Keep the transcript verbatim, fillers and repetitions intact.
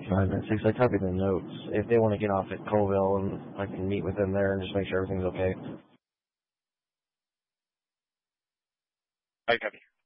Five minutes, six. I copied the notes. If they want to get off at Colville, and I can meet with them there and just make sure everything's okay. I copy.